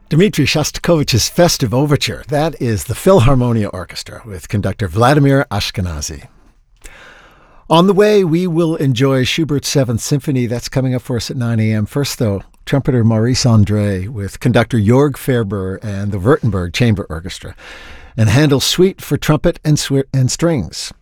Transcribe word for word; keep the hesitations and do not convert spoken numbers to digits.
Dmitri Shostakovich's Festive Overture. That is the Philharmonia Orchestra with conductor Vladimir Ashkenazy. On the way, we will enjoy Schubert's Seventh Symphony. That's coming up for us at nine a.m. First, though, trumpeter Maurice André with conductor Jörg Ferber and the Württemberg Chamber Orchestra, and Handel's Suite for trumpet and, sw- and strings.